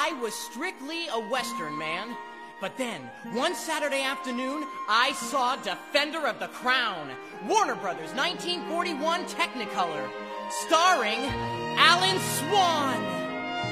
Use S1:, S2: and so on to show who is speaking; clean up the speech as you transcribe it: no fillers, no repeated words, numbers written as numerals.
S1: I was strictly a Western man. But then, one Saturday afternoon, I saw Defender of the Crown, Warner Brothers 1941 Technicolor, starring Alan Swan.